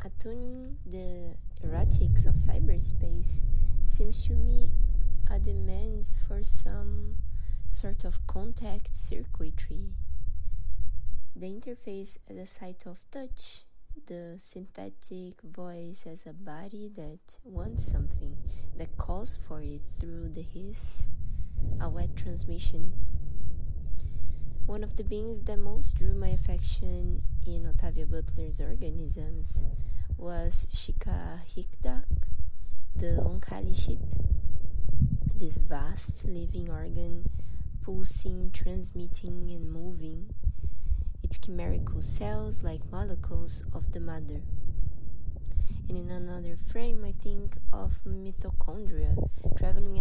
Attuning the erotics of cyberspace seems to me a demand for some sort of contact circuitry. The interface as a site of touch, the synthetic voice as a body that wants something, that calls for it through the hiss, a wet transmission. One of the beings that most drew my affection in Octavia Butler's organisms was Shikahikdak, the Onkali ship. This vast living organ, pulsing, transmitting, and moving, its chimerical cells like molecules of the mother. And in another frame, I think of mitochondria traveling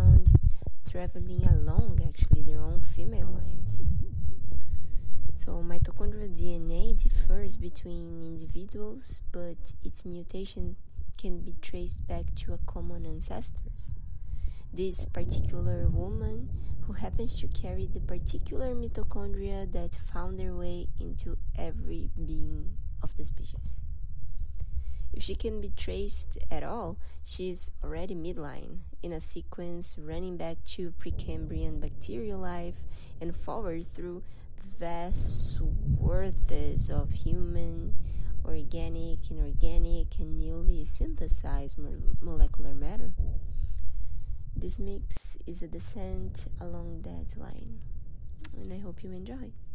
along their own female lines. So mitochondrial DNA differs between individuals, but its mutation can be traced back to a common ancestors. This particular woman who happens to carry the particular mitochondria that found their way into every being of the species. If she can be traced at all, she is already midline, in a sequence running back to Precambrian bacterial life and forward through vast swaths of human, organic, inorganic, and newly synthesized molecular matter. This mix is a descent along that line, and I hope you enjoy.